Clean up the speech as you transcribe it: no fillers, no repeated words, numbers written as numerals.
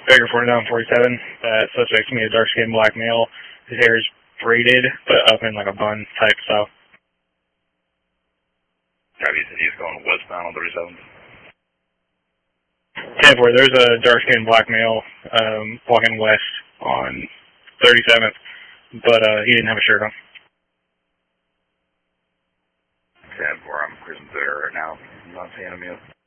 Baker 4947. That suspect's me, a dark-skinned black male. His hair is braided, but up in like a bun type style. Copy, you said he's going westbound on 37th. 10-4, there's a dark-skinned black male walking west on 37th, but he didn't have a shirt on. 10-4, I'm cruising through there right now. I'm not seeing him yet.